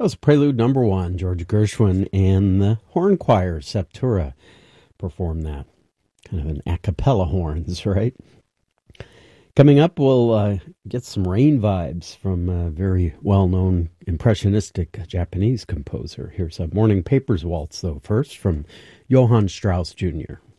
That was Prelude number 1. George Gershwin and the horn choir, Septura, performed that. Kind of an a cappella horns, right? Coming up, we'll get some rain vibes from a very well-known impressionistic Japanese composer. Here's a Morning Papers waltz, though, first from Johann Strauss Jr.